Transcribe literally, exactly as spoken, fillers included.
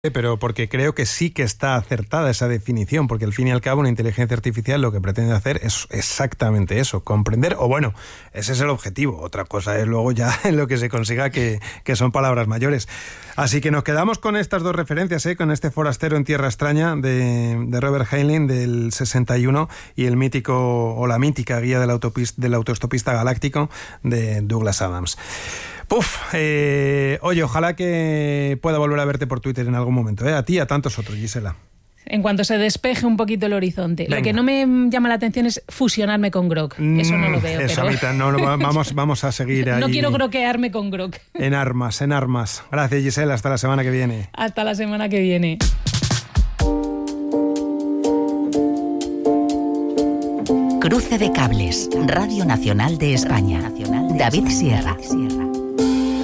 pero porque creo que sí que está acertada esa definición, porque al fin y al cabo una inteligencia artificial lo que pretende hacer es exactamente eso, comprender, o bueno, ese es el objetivo, otra cosa es luego ya lo que se consiga, que, que son palabras mayores. Así que nos quedamos con estas dos referencias, ¿eh? Con este Forastero en Tierra Extraña de, de Robert Heinlein del sesenta y uno y el mítico, o la mítica guía del, autopista, del autoestopista galáctico de Douglas Adams. Puf, eh, oye, ojalá que pueda volver a verte por Twitter en algún momento, ¿eh? A ti y a tantos otros, Gisela. En cuanto se despeje un poquito el horizonte. Venga. Lo que no me llama la atención es fusionarme con Grok. Eso no lo veo. Eso, pero... mitad, no, no, vamos, vamos a seguir ahí. No quiero groquearme con Grok. En armas, en armas. Gracias, Gisela. Hasta la semana que viene. Hasta la semana que viene. Cruce de cables. Radio Nacional de España. David Sierra.